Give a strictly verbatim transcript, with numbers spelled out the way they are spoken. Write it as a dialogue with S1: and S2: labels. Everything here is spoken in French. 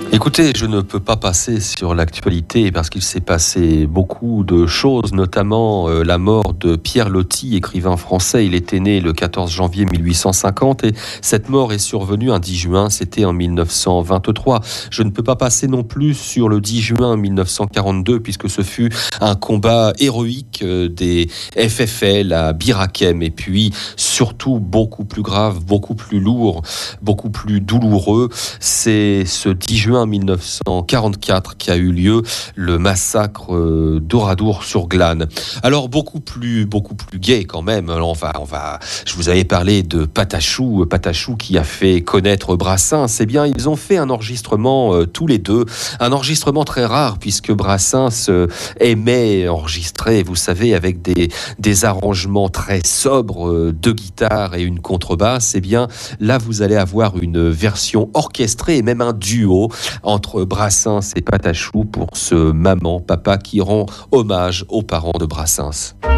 S1: Écoutez, je ne peux pas passer sur l'actualité parce qu'il s'est passé beaucoup de choses, notamment euh, la mort de Pierre Loti, écrivain français. Il était né le quatorze janvier mille huit cent cinquante et cette mort est survenue un dix juin, c'était en mille neuf cent vingt-trois. Je ne peux pas passer non plus sur le dix juin mille neuf cent quarante-deux puisque ce fut un combat héroïque euh, des F F L à Bir Hakeim et puis surtout beaucoup plus grave, beaucoup plus lourd, beaucoup plus douloureux. C'est ce dix juin mille neuf cent quarante-quatre qui a eu lieu le massacre euh, d'Oradour sur Glane. Alors beaucoup plus beaucoup plus gai quand même. Alors, on va on va je vous avais parlé de Patachou, Patachou qui a fait connaître Brassens. Eh bien, ils ont fait un enregistrement euh, tous les deux, un enregistrement très rare puisque Brassens euh, aimait enregistrer, vous savez, avec des des arrangements très sobres euh, de guitare et une contrebasse. Eh bien, là vous allez avoir une version orchestrée et même un duo entre Brassens et Patachou pour ce Maman, Papa qui rend hommage aux parents de Brassens.